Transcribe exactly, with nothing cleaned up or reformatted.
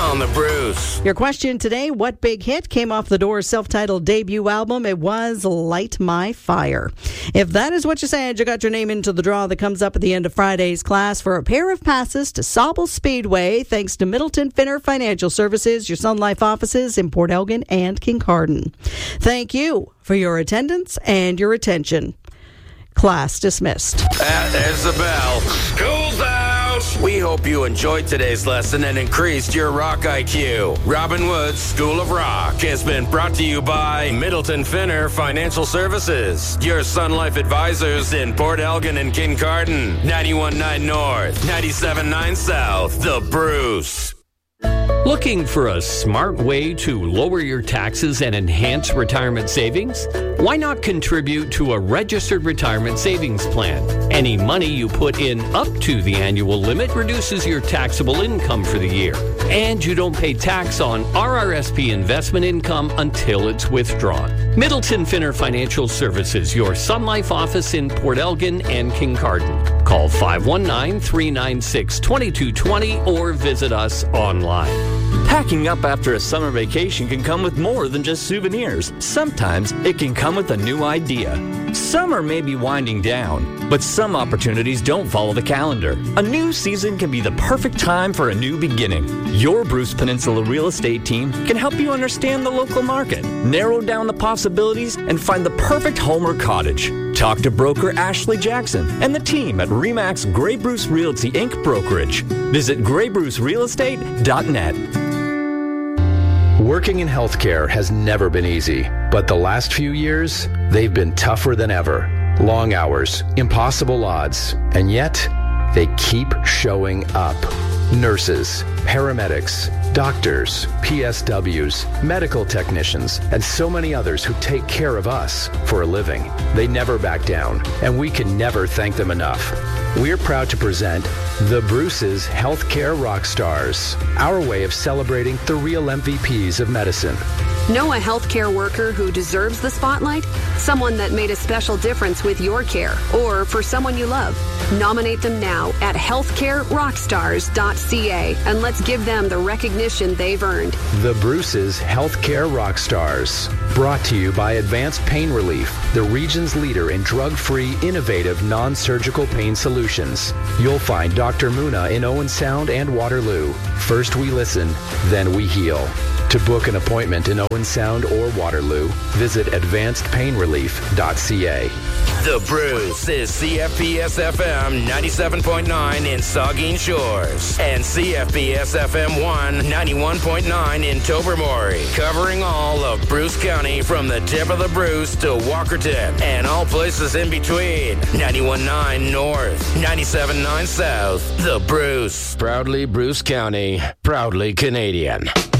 on the Bruce. Your question today, what big hit came off the Doors' self-titled debut album? It was Light My Fire. If that is what you said, you got your name into the draw that comes up at the end of Friday's class for a pair of passes to Sauble Speedway, thanks to Middleton Finner Financial Services, your Sun Life offices in Port Elgin and Kincardine. Thank you for your attendance and your attention. Class dismissed. Uh, there's the bell. School's out! We hope you enjoyed today's lesson and increased your rock I Q. Robin Wood's School of Rock has been brought to you by Middleton Finner Financial Services, your Sun Life advisors in Port Elgin and Kincardine. ninety-one point nine North, ninety-seven point nine South, The Bruce. Looking for a smart way to lower your taxes and enhance retirement savings? Why not contribute to a registered retirement savings plan? Any money you put in up to the annual limit reduces your taxable income for the year. And you don't pay tax on R R S P investment income until it's withdrawn. Middleton Finner Financial Services, your Sun Life office in Port Elgin and Kincardine. Call five one nine, three nine six, two two two zero or visit us online. Packing up after a summer vacation can come with more than just souvenirs. Sometimes it can come with a new idea. Summer may be winding down, but some opportunities don't follow the calendar. A new season can be the perfect time for a new beginning. Your Bruce Peninsula real estate team can help you understand the local market, narrow down the possibilities, and find the perfect home or cottage. Talk to broker Ashley Jackson and the team at Remax Grey Bruce Realty Incorporated Brokerage. Visit gray bruce real estate dot net. Working in healthcare has never been easy, but the last few years, they've been tougher than ever. Long hours, impossible odds, and yet they keep showing up. Nurses, paramedics, doctors, P S Ws, medical technicians, and so many others who take care of us for a living. They never back down, and we can never thank them enough. We're proud to present The Bruce's Healthcare Rock Stars, our way of celebrating the real M V Ps of medicine. Know a healthcare worker who deserves the spotlight? Someone that made a special difference with your care or for someone you love? Nominate them now at healthcare rock stars dot c a and let's give them the recognition they've earned. The Bruce's Healthcare Rock Stars, brought to you by Advanced Pain Relief, the region's leader in drug-free, innovative, non-surgical pain solutions. You'll find Doctor Muna in Owen Sound and Waterloo. First we listen, then we heal. To book an appointment in Owen Sound or Waterloo, visit advanced pain relief dot c a. The Bruce is C F P S F M ninety-seven point nine in Saugeen Shores and C F P S F M one ninety-one point nine in Tobermory, covering all of Bruce County from the tip of the Bruce to Walkerton and all places in between. ninety-one point nine North, ninety-seven point nine South. The Bruce. Proudly Bruce County, proudly Canadian.